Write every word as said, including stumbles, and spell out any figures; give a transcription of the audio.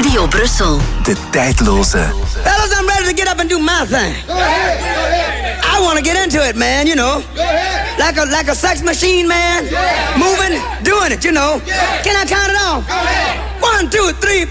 Studio Brussel. De tijdloze. Fellas, I'm ready to get up and do my thing. Go ahead, go ahead. I want to get into it, man, you know. Go ahead. Like a like a sex machine, man. Yeah. Moving, doing it, you know. Yeah. Can I count it off? Go ahead. One, two, three,